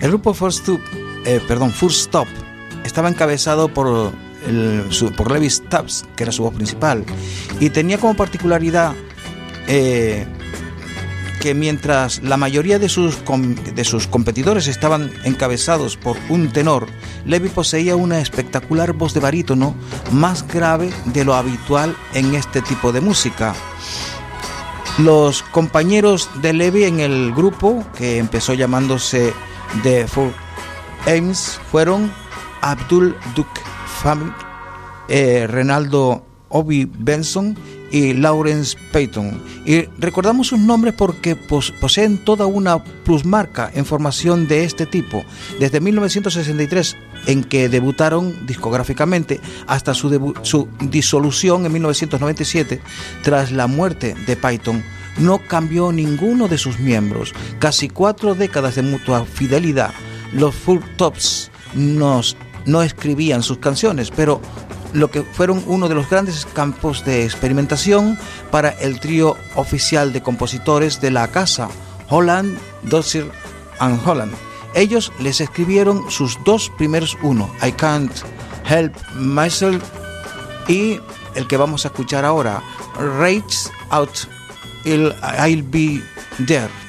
El grupo First Stop estaba encabezado por Levi Stubbs, que era su voz principal, y tenía como particularidad que mientras la mayoría de sus competidores estaban encabezados por un tenor, Levi poseía una espectacular voz de barítono más grave de lo habitual en este tipo de música. Los compañeros de Levi en el grupo, que empezó llamándose The Four Ames, fueron Abdul Duke Family, Renaldo Obi Benson y Lawrence Payton. Y recordamos sus nombres porque poseen toda una plusmarca en formación de este tipo, desde 1963, en que debutaron discográficamente, hasta su disolución en 1997, tras la muerte de Payton. No cambió ninguno de sus miembros. Casi 4 décadas de mutua fidelidad. Los Four Tops no escribían sus canciones, pero lo que fueron uno de los grandes campos de experimentación para el trío oficial de compositores de la casa, Holland, Dozier and Holland. Ellos les escribieron sus 2 primeros I Can't Help Myself, y el que vamos a escuchar ahora, Reach Out, I'll Be There.